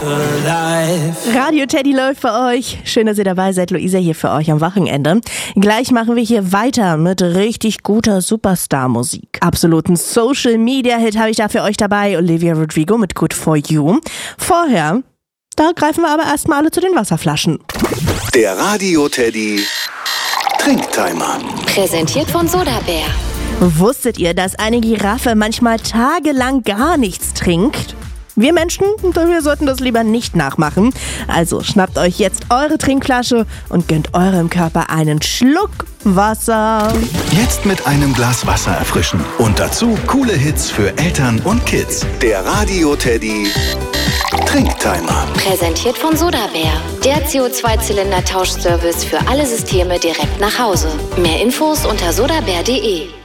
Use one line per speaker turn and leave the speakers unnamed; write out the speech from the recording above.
Radio Teddy läuft für euch. Schön, dass ihr dabei seid. Luisa hier für euch am Wochenende. Gleich machen wir hier weiter mit richtig guter Superstar-Musik. Absoluten Social-Media-Hit habe ich da für euch dabei. Olivia Rodrigo mit Good For You. Vorher, da greifen wir aber erstmal alle zu den Wasserflaschen.
Der Radio Teddy Trinktimer.
Präsentiert von Sodabär.
Wusstet ihr, dass eine Giraffe manchmal tagelang gar nichts trinkt? Wir Menschen, wir sollten das lieber nicht nachmachen. Also schnappt euch jetzt eure Trinkflasche und gönnt eurem Körper einen Schluck Wasser.
Jetzt mit einem Glas Wasser erfrischen. Und dazu coole Hits für Eltern und Kids. Der Radio Teddy Trinktimer.
Präsentiert von Sodabär. Der CO2-Zylinder-Tauschservice für alle Systeme direkt nach Hause. Mehr Infos unter sodabär.de.